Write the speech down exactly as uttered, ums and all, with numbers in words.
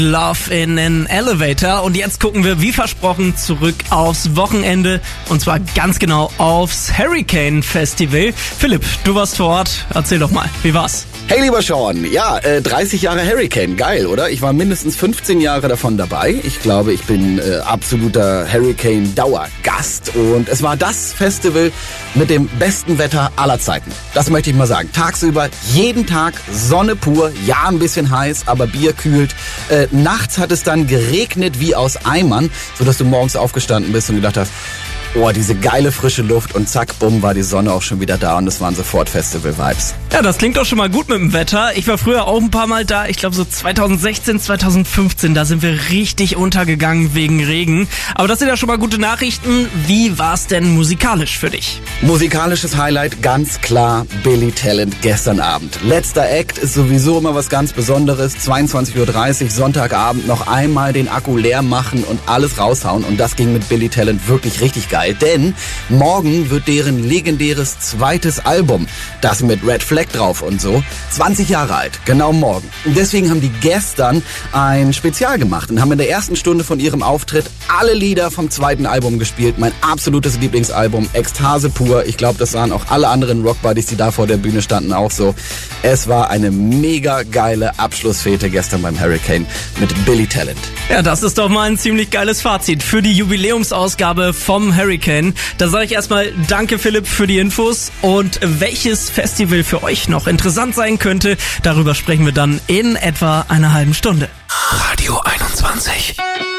Love in an Elevator. Und jetzt gucken wir, wie versprochen, zurück aufs Wochenende. Und zwar ganz genau aufs Hurricane Festival. Philipp, du warst vor Ort. Erzähl doch mal, wie war's? Hey, lieber Sean. Ja, äh, dreißig Jahre Hurricane. Geil, oder? Ich war mindestens fünfzehn Jahre davon dabei. Ich glaube, ich bin äh, absoluter Hurricane-Dauergast. Und es war das Festival mit dem besten Wetter aller Zeiten. Das möchte ich mal sagen. Tagsüber, jeden Tag Sonne pur. Ja, ein bisschen heiß, aber Bier kühlt. Äh, nachts hat es dann geregnet wie aus Eimern, sodass du morgens aufgestanden bist und gedacht hast, oh, diese geile frische Luft, und zack, bumm, war die Sonne auch schon wieder da und es waren sofort Festival-Vibes. Ja, das klingt doch schon mal gut mit dem Wetter. Ich war früher auch ein paar Mal da. Ich glaube so zweitausendsechzehn, zweitausendfünfzehn, da sind wir richtig untergegangen wegen Regen. Aber das sind ja schon mal gute Nachrichten. Wie war's denn musikalisch für dich? Musikalisches Highlight, ganz klar, Billy Talent gestern Abend. Letzter Act ist sowieso immer was ganz Besonderes. zweiundzwanzig Uhr dreißig, Sonntagabend, noch einmal den Akku leer machen und alles raushauen. Und das ging mit Billy Talent wirklich richtig geil. Denn morgen wird deren legendäres zweites Album, das mit Red Flag drauf und so, zwanzig Jahre alt, genau morgen. Und deswegen haben die gestern ein Spezial gemacht und haben in der ersten Stunde von ihrem Auftritt alle Lieder vom zweiten Album gespielt. Mein absolutes Lieblingsalbum, Ekstase pur. Ich glaube, das waren auch alle anderen Rockbuddies, die da vor der Bühne standen, auch so. Es war eine mega geile Abschlussfete gestern beim Hurricane mit Billy Talent. Ja, das ist doch mal ein ziemlich geiles Fazit für die Jubiläumsausgabe vom Hurricane. Da sage ich erstmal danke, Philipp, für die Infos. Und welches Festival für euch noch interessant sein könnte, darüber sprechen wir dann in etwa einer halben Stunde. Radio einundzwanzig.